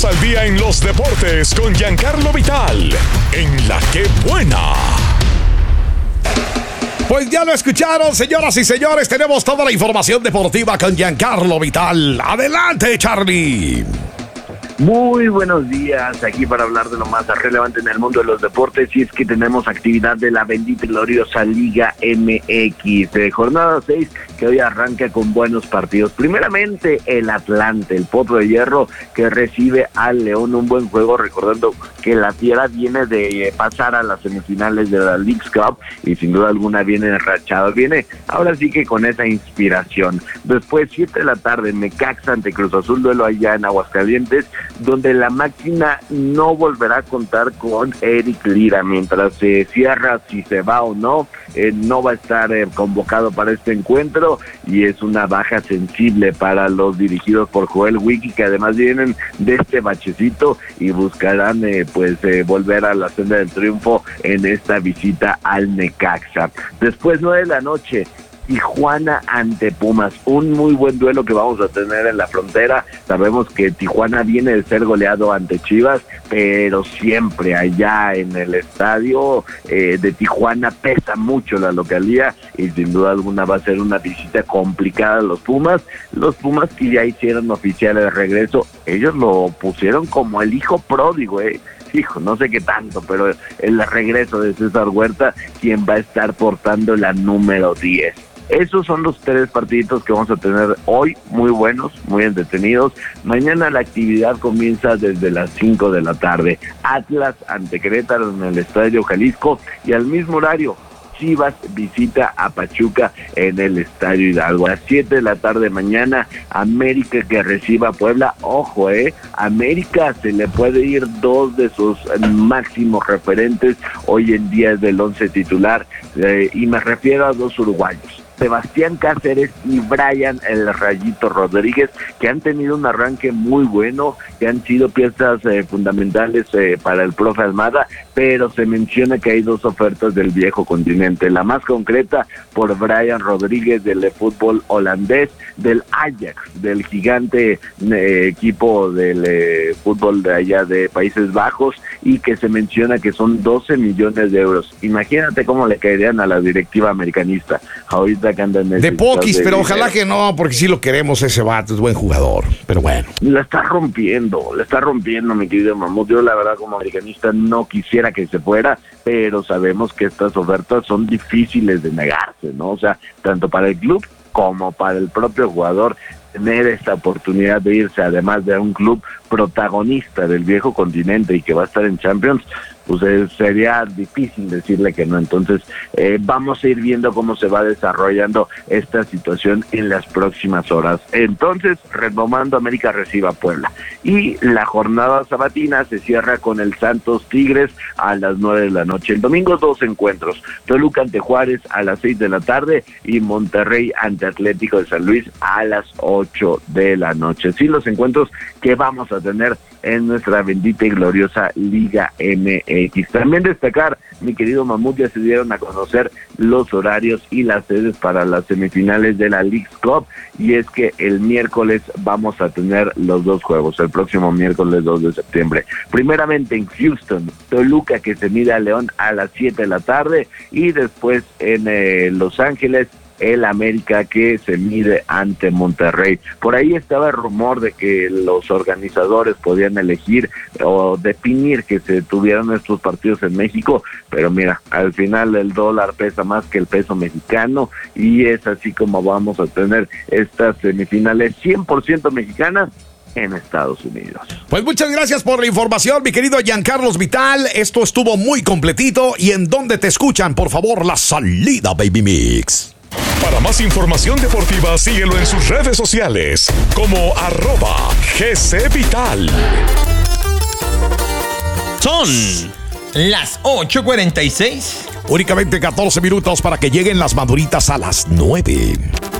Ponnos al día en los deportes con Giancarlo Vital, en La Que Buena. Pues ya lo escucharon, señoras y señores, tenemos toda la información deportiva con Giancarlo Vital. Adelante, Charlie. Muy buenos días, aquí para hablar de lo más relevante en el mundo de los deportes, y es que tenemos actividad de la bendita y gloriosa Liga MX, jornada 6, que hoy arranca con buenos partidos. Primeramente el Atlante, el Potro de Hierro, que recibe al León, un buen juego, recordando que la Fiera viene de pasar a las semifinales de la Leagues Cup y sin duda alguna viene enrachado, viene ahora sí que con esa inspiración. Después 7 de la tarde, Necaxa ante Cruz Azul, duelo allá en Aguascalientes, donde la máquina no volverá a contar con Eric Lira, mientras se cierra si se va o no, no va a estar convocado para este encuentro, y es una baja sensible para los dirigidos por Joel Wiki, que además vienen de este bachecito y buscarán volver a la senda del triunfo en esta visita al Necaxa. Después 9 de la noche, Tijuana ante Pumas, un muy buen duelo que vamos a tener en la frontera. Sabemos que Tijuana viene de ser goleado ante Chivas, pero siempre allá en el estadio de Tijuana pesa mucho la localía, y sin duda alguna va a ser una visita complicada a los Pumas que ya hicieron oficial el regreso. Ellos lo pusieron como el hijo pródigo, hijo, no sé qué tanto, pero el regreso de César Huerta, quien va a estar portando la número 10. Esos son los 3 partiditos que vamos a tener hoy, muy buenos, muy entretenidos. Mañana la actividad comienza desde las 5 de la tarde. Atlas ante Querétaro en el Estadio Jalisco, y al mismo horario Chivas visita a Pachuca en el Estadio Hidalgo. A las 7 de la tarde mañana, América que reciba a Puebla. Ojo, América se le puede ir 2 de sus máximos referentes hoy en día del 11 titular, y me refiero a 2 uruguayos, Sebastián Cáceres y Brian el Rayito Rodríguez, que han tenido un arranque muy bueno, que han sido piezas fundamentales para el profe Almada, pero se menciona que hay 2 ofertas del viejo continente. La más concreta por Brian Rodríguez del fútbol holandés, del Ajax, del gigante equipo del fútbol de allá de Países Bajos, y que se menciona que son 12 millones de euros. Imagínate cómo le caerían a la directiva americanista ahorita que andan de poquis, pero ojalá que no, porque sí lo queremos, ese vato es buen jugador, pero bueno. La está rompiendo, mi querido Mamut. Yo la verdad como americanista no quisiera que se fuera, pero sabemos que estas ofertas son difíciles de negarse, ¿no? O sea, tanto para el club como para el propio jugador, tener esta oportunidad de irse, además de un club protagonista del viejo continente y que va a estar en Champions, pues sería difícil decirle que no. Entonces vamos a ir viendo cómo se va desarrollando esta situación en las próximas horas. Entonces, retomando, América recibe a Puebla, y la jornada sabatina se cierra con el Santos Tigres a las 9 de la noche. El domingo 2 encuentros, Toluca ante Juárez a las 6 de la tarde y Monterrey ante Atlético de San Luis a las 8 de la noche. Sí, los encuentros que vamos a tener en nuestra bendita y gloriosa Liga MX. También destacar, mi querido Mamut, ya se dieron a conocer los horarios y las sedes para las semifinales de la Leagues Cup, y es que el miércoles vamos a tener los 2 juegos, el próximo miércoles 2 de septiembre. Primeramente en Houston, Toluca que se mide a León a las 7 de la tarde, y después en Los Ángeles, el América que se mide ante Monterrey. Por ahí estaba el rumor de que los organizadores podían elegir o definir que se tuvieran estos partidos en México, pero mira, al final el dólar pesa más que el peso mexicano, y es así como vamos a tener estas semifinales 100% mexicanas en Estados Unidos. Pues muchas gracias por la información, mi querido Giancarlo Vital. Esto estuvo muy completito. ¿Y en dónde te escuchan? Por favor, la salida, Baby Mix. Para más información deportiva, síguelo en sus redes sociales como @GCVital. Son las 8:46. Únicamente 14 minutos para que lleguen las maduritas a las 9.